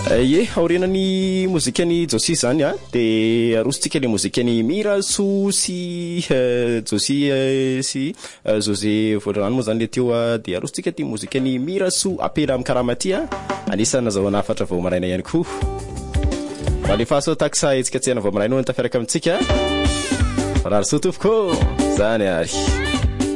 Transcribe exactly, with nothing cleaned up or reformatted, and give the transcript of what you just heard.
Ye aurenany mozikany Josie zany a de arositsika le mozikany Miraso sy Josie sy José Volrano moa zany le teo a de arositsika ty mozikany Miraso apela am Karamati a anisany zahoana afatra vao maraina ihany koa. Balefaso taksa etsika tsena vao maraina no tafiaraka amintsika. Farary sotofoko zany ary